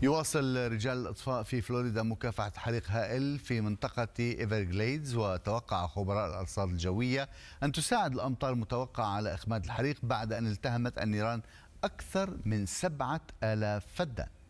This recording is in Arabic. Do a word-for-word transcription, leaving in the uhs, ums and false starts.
يواصل رجال الإطفاء في فلوريدا مكافحة حريق هائل في منطقة إيفرغليدز، وتوقع خبراء الأرصاد الجوية أن تساعد الأمطار المتوقعة على إخماد الحريق بعد أن التهمت النيران أكثر من سبعة آلاف فدان.